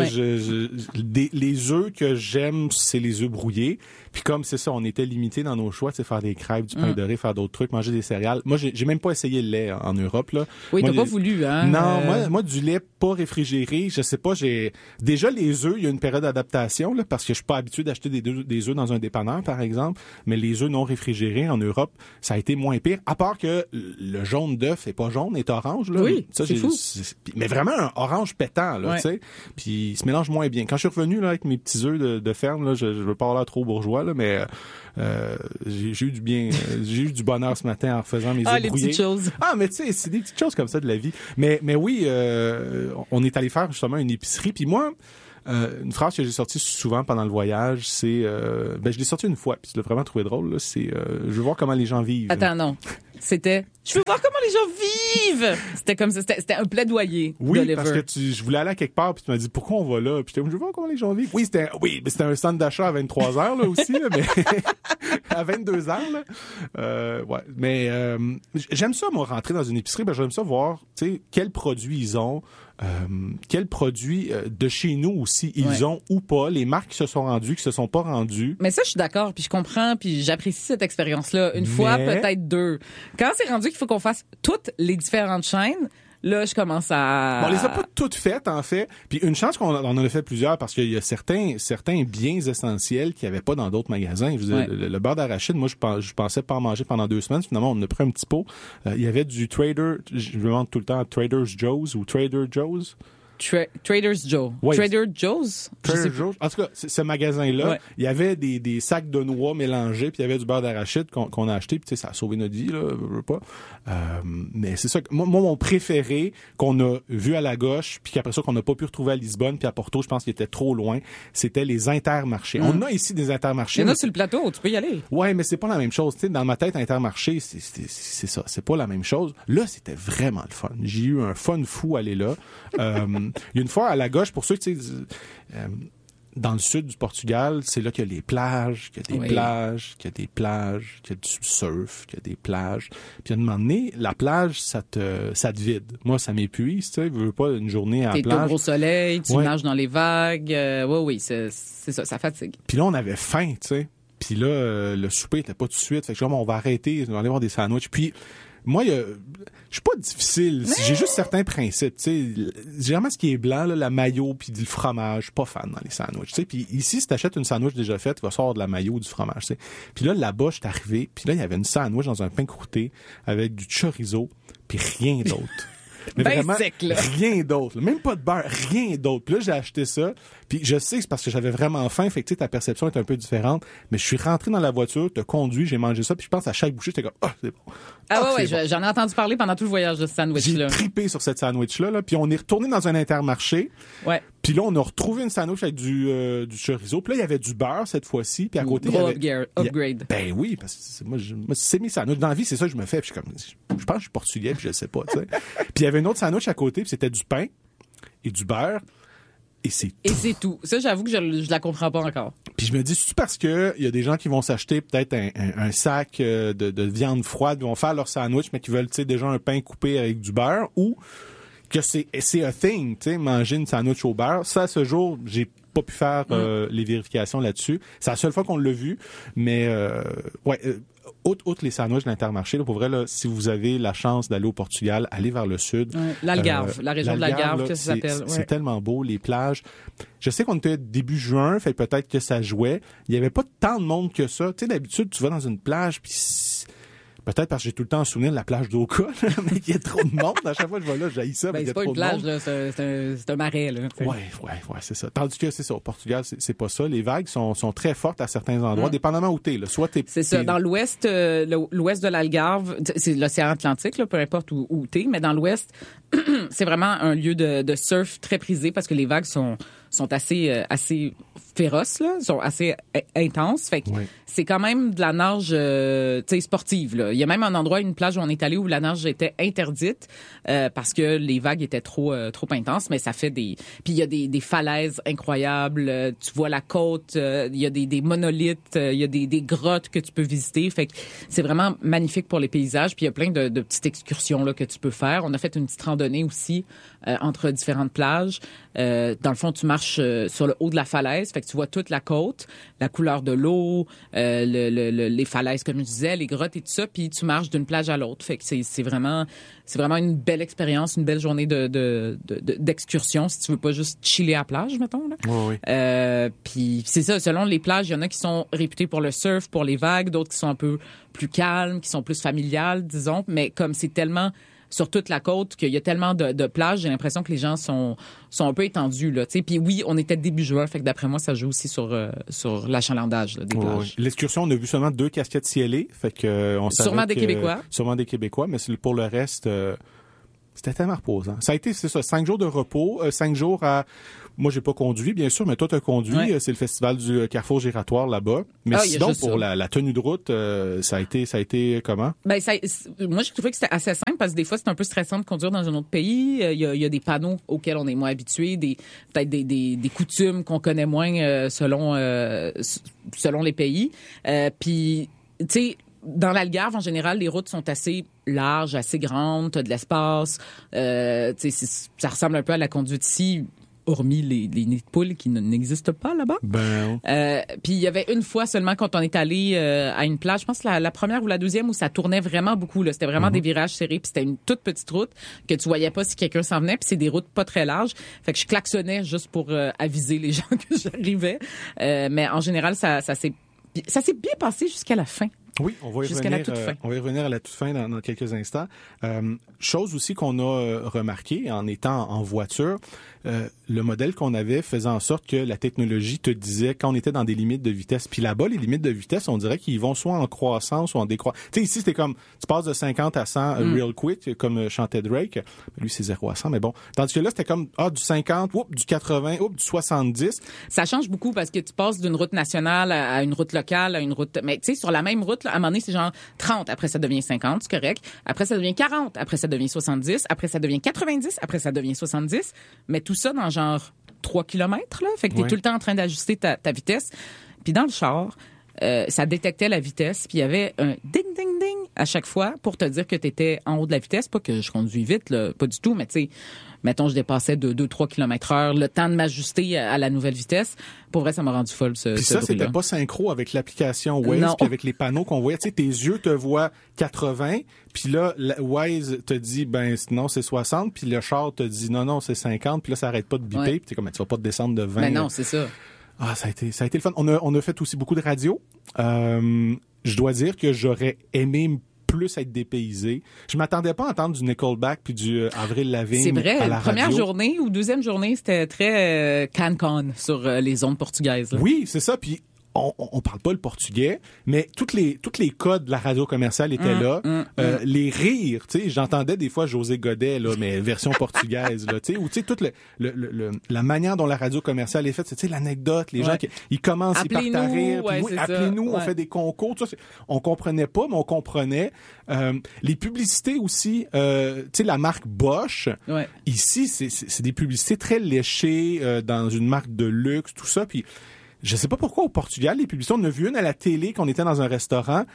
Speaker 1: les œufs que j'aime, c'est les œufs brouillés. Puis comme c'est ça, on était limité dans nos choix, faire des crêpes, du pain doré, faire d'autres trucs, manger des céréales. Moi, j'ai même pas essayé le lait en Europe, là.
Speaker 2: Oui,
Speaker 1: moi,
Speaker 2: t'as pas voulu, hein?
Speaker 1: Non, moi, du lait pas réfrigéré, je sais pas, déjà les œufs, il y a une période d'adaptation, là, parce que je suis pas habitué d'acheter des œufs dans un dépanneur, par exemple, mais les œufs non réfrigérés en Europe, ça a été moins pire, à part que le jaune d'œuf est pas jaune, est orange, là.
Speaker 2: Oui,
Speaker 1: ça,
Speaker 2: c'est fou.
Speaker 1: Mais vraiment un orange pétant, là, tu sais. Puis il se mélange moins bien. Quand je suis revenu, là, avec mes petits œufs de ferme, là, je veux pas avoir l'air trop bourgeois, là, mais j'ai eu du bien, j'ai eu du bonheur ce matin en faisant mes œufs brouillés.
Speaker 2: Les petites choses.
Speaker 1: Mais tu sais, c'est des petites choses comme ça de la vie. Mais oui, on est allé faire justement une épicerie. Puis moi, une phrase que j'ai sortie souvent pendant le voyage, c'est, je l'ai sortie une fois, puis je l'ai vraiment trouvé drôle. Là, c'est, je veux voir comment les gens vivent.
Speaker 2: Attends, non. C'était, je veux voir comment les gens vivent. C'était comme ça, c'était un plaidoyer.
Speaker 1: Oui, parce que je voulais aller à quelque part, puis tu m'as dit pourquoi on va là, puis j'étais, je veux voir comment les gens vivent. Oui, c'était un centre d'achat à 23 heures là aussi, là, mais à 22 heures là. Mais j'aime ça, moi, rentrer dans une épicerie, j'aime ça voir, tu sais, quels produits ils ont. Quels produits de chez nous aussi ils ont ou pas, les marques qui se sont rendues, qui se sont pas rendues.
Speaker 2: Mais ça, je suis d'accord, puis je comprends, puis j'apprécie cette expérience-là. Une fois, peut-être deux. Quand c'est rendu qu'il faut qu'on fasse toutes les différentes chaînes, là, je commence à...
Speaker 1: Bon, on les a pas toutes faites, en fait. Puis une chance qu'on en a fait plusieurs, parce qu'il y a certains biens essentiels qu'il n'y avait pas dans d'autres magasins. Je veux dire, le beurre d'arachide, moi, je pensais pas en manger pendant 2 semaines. Finalement, on en a pris un petit pot. Il y avait du je me demande tout le temps Trader Joe's ou Trader Joe's.
Speaker 2: Trader Joe's. Trader Joe's?
Speaker 1: En tout cas, ce magasin-là, il y avait des sacs de noix mélangés, puis il y avait du beurre d'arachide qu'on a acheté, puis tu sais, ça a sauvé notre vie, là, je veux pas. Mais c'est ça, moi, mon préféré qu'on a vu à la gauche, puis qu'après ça, qu'on n'a pas pu retrouver à Lisbonne, puis à Porto, je pense qu'il était trop loin, c'était les Intermarchés. On a ici des Intermarchés.
Speaker 2: Il y en a sur le plateau, tu peux y aller.
Speaker 1: Ouais, mais c'est pas la même chose. Tu sais, dans ma tête, Intermarché, c'est ça, c'est pas la même chose. Là, c'était vraiment le fun. J'ai eu un fun fou à aller là. Il y a une fois à la gauche, pour ceux qui, dans le sud du Portugal, c'est là qu'il y a les plages, qu'il y a des plages, qu'il y a des plages, qu'il y a du surf, qu'il y a des plages. Puis à un moment donné, la plage, ça te vide. Moi, ça m'épuise, tu sais. Je veux pas une journée à la plage.
Speaker 2: T'es au gros soleil, tu nages dans les vagues. C'est ça fatigue.
Speaker 1: Puis là, on avait faim, tu sais. Puis là, le souper était pas tout de suite. Fait que on va arrêter, on va aller voir des sandwichs. Puis moi, je suis pas difficile. J'ai juste certains principes. Tu sais, généralement, ce qui est blanc, là, la mayo puis du fromage, je suis pas fan dans les sandwichs. Tu sais, puis ici, si t'achètes une sandwich déjà faite, tu vas sortir de la mayo ou du fromage. Tu sais. Puis là, là-bas, je suis arrivé, puis là, il y avait une sandwich dans un pain croûté avec du chorizo, puis rien d'autre. Mais vraiment,
Speaker 2: sec, là.
Speaker 1: Rien d'autre. Même pas de beurre, rien d'autre. Puis là, j'ai acheté ça. Puis je sais que c'est parce que j'avais vraiment faim. Fait que tu sais, ta perception est un peu différente. Mais je suis rentré dans la voiture, t'as conduit, j'ai mangé ça. Puis je pense à chaque bouchée, j'étais comme, c'est bon.
Speaker 2: J'en ai entendu parler pendant tout le voyage de ce sandwich-là.
Speaker 1: J'ai trippé sur cette sandwich-là. Là. Puis on est retourné dans un Intermarché.
Speaker 2: Ouais.
Speaker 1: Puis là, on a retrouvé une sandwich avec du chorizo. Puis là, il y avait du beurre cette fois-ci. Puis à côté,
Speaker 2: il y avait... upgrade.
Speaker 1: Ben oui, parce que moi, c'est mes sandwichs. Dans la vie, c'est ça que je me fais. Puis je pense que je suis portugais, puis je le sais pas, tu sais. Puis il y avait une autre sandwich à côté, puis c'était du pain et du beurre. Et c'est tout.
Speaker 2: Et c'est tout. Ça, j'avoue que je la comprends pas encore.
Speaker 1: Puis je me dis, c'est parce que il y a des gens qui vont s'acheter peut-être un sac de viande froide, ils vont faire leur sandwich, mais qui veulent, tu sais, déjà un pain coupé avec du beurre, ou que c'est a thing, tu sais, manger une sandwich au beurre. Ça, à ce jour, j'ai pas pu faire les vérifications là-dessus. C'est la seule fois qu'on l'a vu, mais outre les sandwichs de l'Intermarché, là, pour vrai, là, si vous avez la chance d'aller au Portugal, allez vers le sud.
Speaker 2: L'Algarve, la région de l'Algarve,
Speaker 1: là,
Speaker 2: que ça s'appelle.
Speaker 1: C'est tellement beau, les plages. Je sais qu'on était début juin, fait peut-être que ça jouait. Il y avait pas tant de monde que ça. Tu sais, d'habitude, tu vas dans une plage, puis Peut-être parce que j'ai tout le temps en souvenir de la plage d'Oka, mais qu'il y a trop de monde. À chaque fois que je vais là, j'haïs ça, mais il y a trop de monde.
Speaker 2: C'est pas une plage, là, c'est un marais, là.
Speaker 1: Ouais, c'est ça. Tandis que c'est ça, au Portugal, c'est pas ça. Les vagues sont très fortes à certains endroits, dépendamment où t'es, là. Soit
Speaker 2: c'est ça. Dans l'ouest de l'Algarve, c'est l'océan Atlantique, là, peu importe où t'es, mais dans l'ouest, c'est vraiment un lieu de surf très prisé parce que les vagues sont assez féroces, là, sont assez intenses. Fait que c'est quand même de la nage sportive, là. Il y a même un endroit, une plage où on est allé où la nage était interdite parce que les vagues étaient trop intenses, mais ça fait puis il y a des falaises incroyables, tu vois la côte, il y a des monolithes, il y a des grottes que tu peux visiter. Fait que c'est vraiment magnifique pour les paysages, puis il y a plein de petites excursions là que tu peux faire. On a fait une petite randonnée aussi entre différentes plages. Dans le fond, tu marches sur le haut de la falaise, fait que tu vois toute la côte, la couleur de l'eau, les falaises comme je disais, les grottes et tout ça, puis tu marches d'une plage à l'autre. Fait que c'est vraiment une belle expérience, une belle journée d'excursion si tu veux pas juste chiller à la plage, mettons là.
Speaker 1: Oui.
Speaker 2: Puis c'est ça, selon les plages, il y en a qui sont réputées pour le surf, pour les vagues, d'autres qui sont un peu plus calmes, qui sont plus familiales, disons, mais comme c'est tellement sur toute la côte, qu'il y a tellement de plages, j'ai l'impression que les gens sont un peu étendus, là, tu sais. Puis oui, on était début juin, fait que d'après moi, ça joue aussi sur l'achalandage, là, des plages.
Speaker 1: Oui. L'excursion, on a vu seulement 2 casquettes cielées, fait que on savait
Speaker 2: sûrement des Québécois.
Speaker 1: Sûrement des Québécois, mais pour le reste, c'était tellement reposant. Ça a été, c'est ça, 5 jours de repos, 5 jours à... Moi, j'ai pas conduit, bien sûr, mais toi, t'as conduit. Ouais. C'est le festival du Carrefour Giratoire là-bas. Mais sinon, pour la tenue de route, ça a été comment?
Speaker 2: Ben, moi, je trouvais que c'était assez simple parce que des fois, c'est un peu stressant de conduire dans un autre pays. Il y a des panneaux auxquels on est moins habitué, peut-être des coutumes qu'on connaît moins selon les pays. Puis, tu sais, dans l'Algarve, en général, les routes sont assez larges, assez grandes, t'as de l'espace. Ça ressemble un peu à la conduite ici, hormis les nids de poules qui n'existent pas là-bas.
Speaker 1: Ben.
Speaker 2: Puis il y avait une fois seulement quand on est allé à une plage, je pense la première ou la deuxième, où ça tournait vraiment beaucoup. Là, c'était vraiment des virages serrés, puis c'était une toute petite route que tu voyais pas si quelqu'un s'en venait, puis c'est des routes pas très larges. Fait que je klaxonnais juste pour aviser les gens que j'arrivais. Mais en général, ça s'est bien passé jusqu'à la fin.
Speaker 1: Oui, on va y revenir à la toute fin dans quelques instants. Chose aussi qu'on a remarqué en étant en voiture, le modèle qu'on avait faisait en sorte que la technologie te disait quand on était dans des limites de vitesse. Puis là-bas, les limites de vitesse, on dirait qu'ils vont soit en croissance ou en décroissance. Tu sais, ici, c'était comme, tu passes de 50 à 100 real quick, comme chantait Drake. Lui, c'est 0 à 100, mais bon. Tandis que là, c'était comme, du 50, du 80, du 70.
Speaker 2: Ça change beaucoup parce que tu passes d'une route nationale à une route locale, à une route, mais tu sais, sur la même route, là, à un moment donné, c'est genre 30, après ça devient 50, c'est correct. Après ça devient 40, après ça devient 70, après ça devient 90, après ça devient 70. Mais tout ça dans genre 3 kilomètres, là. Fait que t'es tout le temps en train d'ajuster ta vitesse. Puis dans le char, ça détectait la vitesse, puis il y avait un ding, ding, ding à chaque fois pour te dire que t'étais en haut de la vitesse. Pas que je conduis vite, là, pas du tout, mais tu sais, mettons, je dépassais de 2-3 km/h, le temps de m'ajuster à la nouvelle vitesse. Pour vrai, ça m'a rendu folle, ce
Speaker 1: Puis ça,
Speaker 2: bruit-là.
Speaker 1: c'était pas synchro avec l'application Waze, puis avec les panneaux qu'on voyait. Tu sais, tes yeux te voient 80, puis là, Waze te dit, ben, non, c'est 60, puis le char te dit, non, c'est 50, puis là, ça arrête pas de biper, puis t'es comme, tu vas pas te descendre de 20.
Speaker 2: Ben non, c'est ça.
Speaker 1: Ah, ça a été le fun. On a fait aussi beaucoup de radio. Je dois dire que j'aurais aimé plus être dépaysé. Je m'attendais pas à entendre du Nickelback puis du Avril Lavigne.
Speaker 2: C'est vrai.
Speaker 1: À la
Speaker 2: première
Speaker 1: radio.
Speaker 2: journée ou deuxième journée, c'était très can-can sur les ondes portugaises. Là.
Speaker 1: Oui, c'est ça. Puis on parle pas le portugais, mais toutes les codes de la radio commerciale étaient là. Les rires, tu sais, j'entendais des fois José Godet là, mais version portugaise là, tu sais, ou tu sais toute la manière dont la radio commerciale est faite, tu sais l'anecdote, les gens qui ils commencent, ils partent à rire, puis appelez-nous, on fait des concours, tout ça, on comprenait pas, mais on comprenait. Les publicités aussi, tu sais la marque Bosch.
Speaker 2: Ouais.
Speaker 1: Ici, c'est des publicités très léchées dans une marque de luxe, tout ça, puis je sais pas pourquoi au Portugal, les publicités, on a vu une à la télé quand on était dans un restaurant.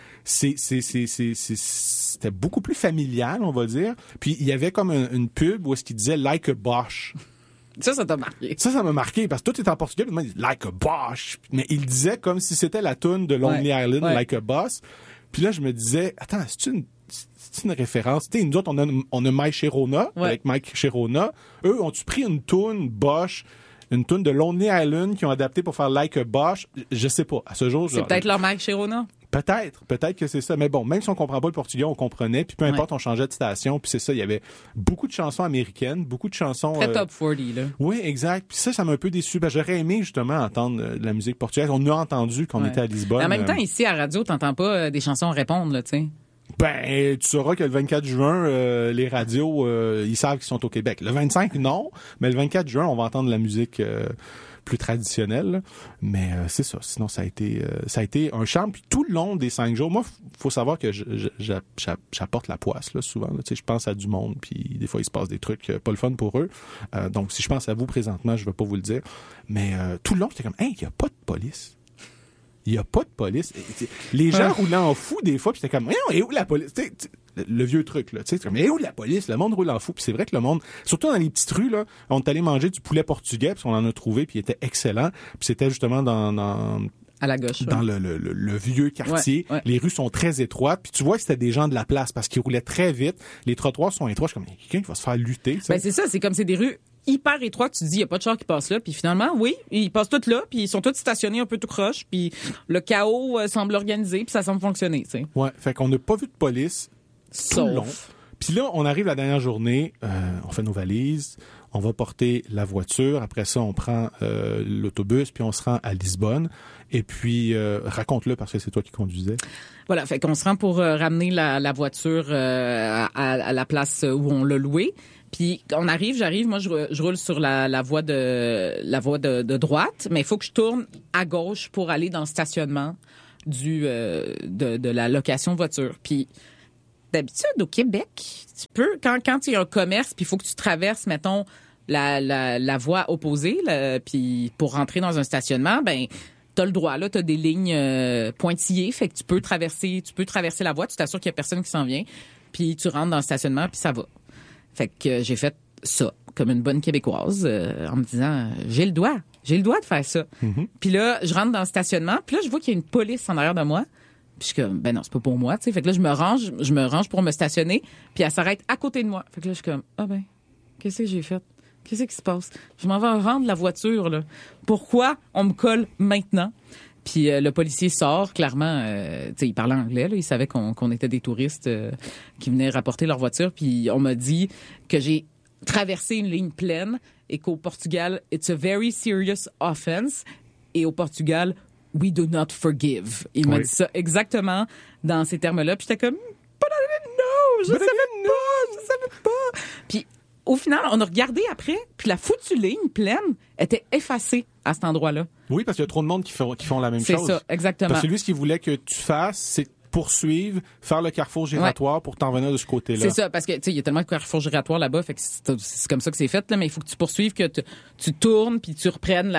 Speaker 1: C'était beaucoup plus familial, on va dire. Puis il y avait comme une pub où est-ce qu'il disait like a Bosch.
Speaker 2: Ça t'a marqué.
Speaker 1: Ça m'a marqué parce que tout est en portugais. Puis il dit like a Bosch. Mais il disait comme si c'était la tune de Lonely Island, like a Boss. Puis là, je me disais, attends, c'est une référence. Tu sais, nous autres, on a Mike Chirona, avec Mike Chirona. Eux, ont-tu pris une tune Bosch? Une tune de Lonely Island qu'ils ont adapté pour faire Like a Bosch, je sais pas. À ce jour,
Speaker 2: c'est peut-être leur Mike Chirona.
Speaker 1: Peut-être que c'est ça. Mais bon, même si on comprend pas le portugais, on comprenait. Puis peu importe, on changeait de station. Puis c'est ça, il y avait beaucoup de chansons américaines, beaucoup de chansons...
Speaker 2: Très top 40, là.
Speaker 1: Oui, exact. Puis ça m'a un peu déçu. J'aurais aimé justement entendre de la musique portugaise. On a entendu qu'on était à Lisbonne.
Speaker 2: En même temps, ici, à la radio, t'entends pas des chansons répondre, là, tu sais.
Speaker 1: Ben, tu sauras que le 24 juin, les radios, ils savent qu'ils sont au Québec. Le 25, non. Mais le 24 juin, on va entendre la musique... plus traditionnel, mais c'est ça. Sinon, ça a été un charme. Puis tout le long des 5 jours, moi, faut savoir que j'apporte la poisse là souvent. Là. Tu sais, je pense à du monde, puis des fois il se passe des trucs pas le fun pour eux. Donc, si je pense à vous présentement, je vais pas vous le dire. Mais tout le long, j'étais comme, hey, il y a pas de police. Il y a pas de police. Les gens roulaient en fou des fois, puis j'étais comme, et où la police? T'sais, le vieux truc là, tu sais, mais où la police? Le monde roule en fou, puis c'est vrai que le monde, surtout dans les petites rues là, on est allé manger du poulet portugais, puis on en a trouvé, puis il était excellent, puis c'était justement dans
Speaker 2: à la gauche,
Speaker 1: dans le vieux quartier. Ouais. Les rues sont très étroites, puis tu vois que c'était des gens de la place parce qu'ils roulaient très vite. Les trottoirs sont étroits. Je suis comme, quelqu'un qui va se faire lutter. T'sais.
Speaker 2: Ben c'est ça, c'est comme c'est des rues hyper étroites. Tu te dis, il y a pas de char qui passe là, puis finalement, oui, ils passent tous là, puis ils sont tous stationnés un peu tout croche, puis le chaos semble organisé, puis ça semble fonctionner. T'sais.
Speaker 1: Ouais, fait qu'on n'a pas vu de police tout le long. Puis là, on arrive la dernière journée, on fait nos valises, on va porter la voiture. Après ça, on prend l'autobus, puis on se rend à Lisbonne. Et puis, raconte-le parce que c'est toi qui conduisais.
Speaker 2: Voilà, fait qu'on se rend pour ramener la voiture à la place où on l'a louée. Puis j'arrive, moi je roule sur la voie de droite, mais il faut que je tourne à gauche pour aller dans le stationnement de la location de voiture. Puis d'habitude au Québec, tu peux quand il y a un commerce, puis il faut que tu traverses mettons la voie opposée, puis pour rentrer dans un stationnement, ben t'as le droit là, t'as des lignes pointillées, fait que tu peux traverser la voie, tu t'assures qu'il y a personne qui s'en vient, puis tu rentres dans le stationnement, puis ça va. Fait que j'ai fait ça comme une bonne Québécoise en me disant j'ai le droit de faire ça. Mm-hmm. Puis là, je rentre dans le stationnement, puis là je vois qu'il y a une police en arrière de moi. Puis je suis comme ben non, c'est pas pour moi, tu sais. Fait que là je me range pour me stationner, puis elle s'arrête à côté de moi. Fait que là je suis comme ah ben qu'est-ce que j'ai fait? Qu'est-ce qui se passe? Je m'en vais rendre la voiture là. Pourquoi on me colle maintenant? Puis le policier sort, clairement, tu sais, il parlait anglais, là, il savait qu'on était des touristes qui venaient rapporter leur voiture. Puis on m'a dit que j'ai traversé une ligne pleine et qu'au Portugal, it's a very serious offense. Et au Portugal, we do not forgive. Il m'a dit ça exactement dans ces termes-là. Puis j'étais comme, but I didn't know, je savais pas. Puis au final, on a regardé après, puis la foutue ligne pleine était effacée à cet endroit-là.
Speaker 1: Oui, parce qu'il y a trop de monde qui font la même chose.
Speaker 2: C'est ça, exactement.
Speaker 1: Parce que lui, ce qu'il voulait que tu fasses, c'est poursuivre, faire le carrefour giratoire pour t'en venir de ce côté-là.
Speaker 2: C'est ça, parce que tu sais, il y a tellement de carrefours giratoires là-bas, fait que c'est comme ça que c'est fait là, mais il faut que tu poursuives, que tu tournes puis tu reprennes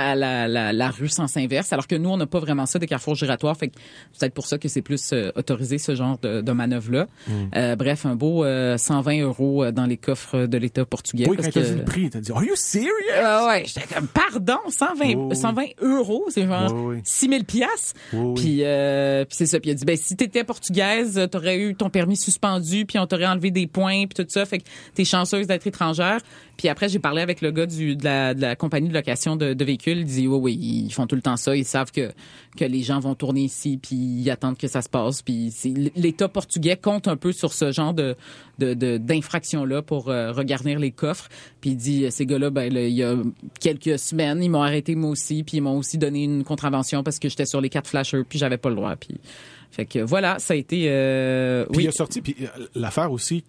Speaker 2: la rue sens inverse, alors que nous on n'a pas vraiment ça des carrefours giratoires, fait que c'est peut-être pour ça que c'est plus autorisé ce genre de manœuvre là. Bref, un beau 120 € dans les coffres de l'État portugais.
Speaker 1: Oui, quand tu as dit le prix, t'as dit Are you serious?
Speaker 2: Ouais, j'étais comme pardon, 120 €, c'est genre 6000 piastres. Puis c'est ça, puis il a dit ben si t'étais portugaise, t'aurais eu ton permis suspendu, puis on t'aurait enlevé des points, puis tout ça, fait que t'es chanceuse d'être étrangère. Puis après, j'ai parlé avec le gars de la compagnie de location de véhicules. Il dit oui, ils font tout le temps ça. Ils savent que les gens vont tourner ici, puis ils attendent que ça se passe. Puis l'État portugais compte un peu sur ce genre d'infraction-là pour regarnir les coffres. Puis il dit, ces gars-là, ben il y a quelques semaines, ils m'ont arrêté moi aussi, puis ils m'ont aussi donné une contravention parce que j'étais sur les 4 flashers, puis j'avais pas le droit. Puis fait que voilà, ça a été...
Speaker 1: Puis il a sorti, puis l'affaire aussi,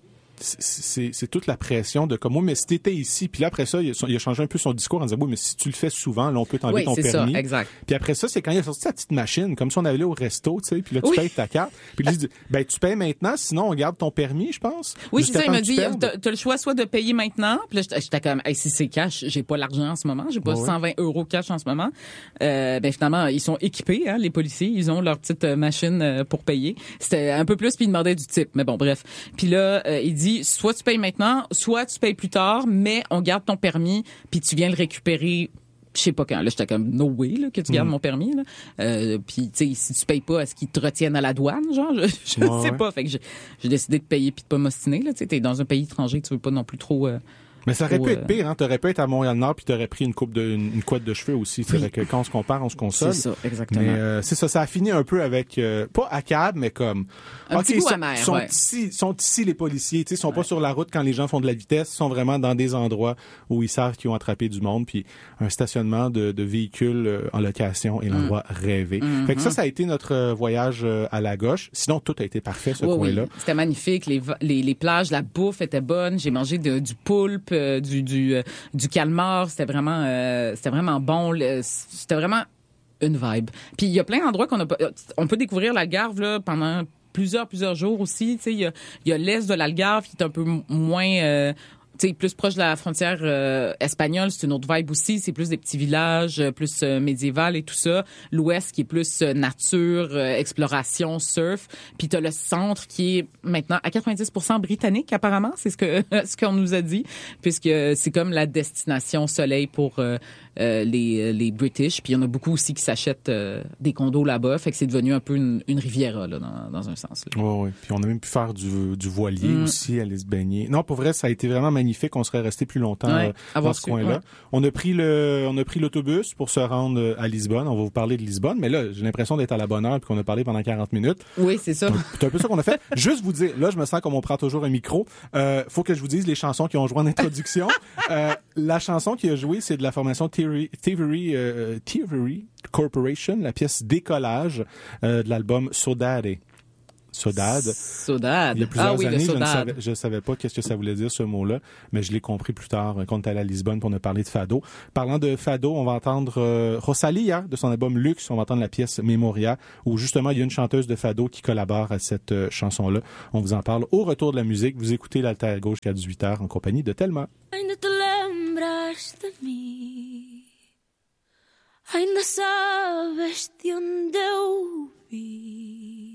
Speaker 1: c'est toute la pression de comme, oui, mais si t'étais ici, puis là, après ça, il a changé un peu son discours en disant, oui, mais si tu le fais souvent, là, on peut t'enlever ton permis. Oui, c'est ça,
Speaker 2: exact.
Speaker 1: Puis après ça, c'est quand il a sorti sa petite machine, comme si on allait au resto, tu sais, puis là, tu payes ta carte. Puis il dit, ben, tu payes maintenant, sinon on garde ton permis, je pense.
Speaker 2: Oui, c'est ça, il m'a dit, t'as le choix soit de payer maintenant, puis là, j'étais comme, hey, si c'est cash, j'ai pas l'argent en ce moment, j'ai pas 120 € cash en ce moment. Ben, finalement, ils sont équipés, hein, les policiers, ils ont leur petite machine pour payer. C'était un peu plus, puis ils demandaient du type, mais bon, bref. Puis là, il dit, soit tu payes maintenant, soit tu payes plus tard, mais on garde ton permis, puis tu viens le récupérer, je sais pas quand. Là, j'étais comme, no way, là, que tu gardes mon permis, là. Puis, tu sais, si tu payes pas, est-ce qu'ils te retiennent à la douane, genre? Je sais pas. Fait que j'ai décidé de payer puis de pas m'ostiner, là. Tu sais, t'es dans un pays étranger, tu veux pas non plus trop
Speaker 1: Mais ça aurait pu être pire, hein. T'aurais pu être à Montréal-Nord puis t'aurais pris une couette de cheveux aussi. C'est vrai que quand on se compare, on se console.
Speaker 2: C'est ça, exactement.
Speaker 1: Mais c'est ça, ça a fini un peu avec, pas accable, mais comme...
Speaker 2: Un petit goût amer,
Speaker 1: sont ici les policiers, tu sais, sont pas sur la route quand les gens font de la vitesse, sont vraiment dans des endroits où ils savent qu'ils ont attrapé du monde, puis un stationnement de véhicules en location est l'endroit rêvé. Fait que ça a été notre voyage à la gauche. Sinon, tout a été parfait, ce coin-là.
Speaker 2: Oui. C'était magnifique. Les plages, la bouffe était bonne. J'ai mangé du poulpe, du calmar. C'était vraiment bon. C'était vraiment une vibe. Puis il y a plein d'endroits on peut découvrir l'Algarve là pendant plusieurs jours aussi. Tu sais, il y a l'est de l'Algarve qui est un peu moins plus proche de la frontière espagnole, c'est une autre vibe aussi. C'est plus des petits villages, plus médiéval et tout ça. L'ouest qui est plus nature, exploration, surf. Puis t'as le centre qui est maintenant à 90% britannique apparemment. C'est ce qu'on nous a dit, puisque c'est comme la destination soleil pour les British. Puis il y en a beaucoup aussi qui s'achètent des condos là-bas. Fait que c'est devenu un peu une Riviera là, dans un sens.
Speaker 1: Oui. Puis on a même pu faire du voilier aussi, aller se baigner. Non, pour vrai, ça a été vraiment magnifique. On serait resté plus longtemps dans ce coin-là. Ouais. On a pris l'autobus pour se rendre à Lisbonne. On va vous parler de Lisbonne, mais là, j'ai l'impression d'être à la bonne heure puis qu'on a parlé pendant 40 minutes.
Speaker 2: Oui, c'est ça.
Speaker 1: C'est un peu ça qu'on a fait. Juste vous dire, là, je me sens comme on prend toujours un micro. Faut que je vous dise les chansons qui ont joué en introduction. La chanson qui a joué, c'est de la formation Thievery Corporation, la pièce Décollage de l'album Saudade. Saudade. Il y a plusieurs années, je ne savais pas qu'est-ce que ça voulait dire ce mot-là, mais je l'ai compris plus tard quand on est allé à Lisbonne pour nous parler de Fado. Parlant de Fado, on va entendre Rosalia de son album Luxe, on va entendre la pièce Memoria, où justement il y a une chanteuse de Fado qui collabore à cette chanson-là. On vous en parle au retour de la musique. Vous écoutez l'Alter à gauche jusqu'à 18h en compagnie de Thelma.
Speaker 3: Ainda te lembras de mim, ainda sabes de onde eu vim.